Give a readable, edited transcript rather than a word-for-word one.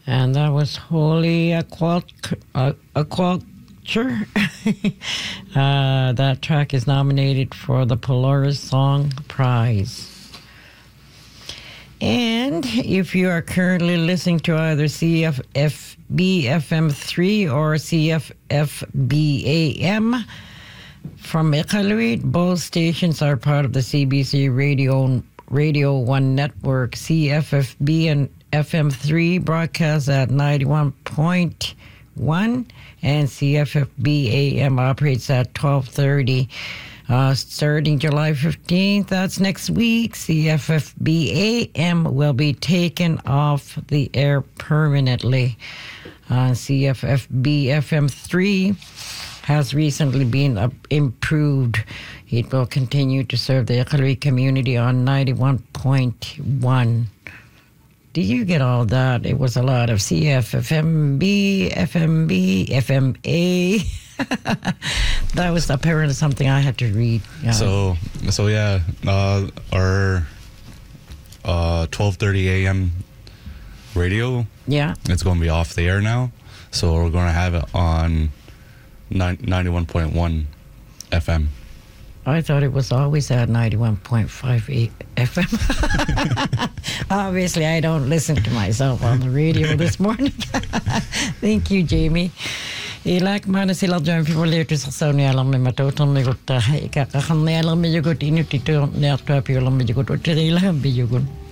And that was Holy Aquaculture. That track is nominated for the Polaris Song Prize. And if you are currently listening to either CFFB FM3 or CFFB AM from Iqaluit, both stations are part of the CBC Radio 1 network. CFFB and FM3 broadcasts at 91.1 and CFFB AM operates at 1230. Starting July 15th, that's next week, CFFB AM will be taken off the air permanently. CFFB FM3 has recently been improved. It will continue to serve the Iqaluit community on 91.1. Did you get all that? It was a lot of FMB, FMA. That was apparently something I had to read. Yeah. So yeah, our 12:30 a.m. radio. Yeah. It's going to be off the air now, so we're going to have it on 91.1 FM. I thought it was always at 91.5 FM. Obviously, I don't listen to myself on the radio this morning. Thank you, Jamie. Ilak mana sila jam people later sa ni alam me matoton me gutta ikakahan ne alam me jugut inutito ne atwa pi alam me jugut utrila me jugut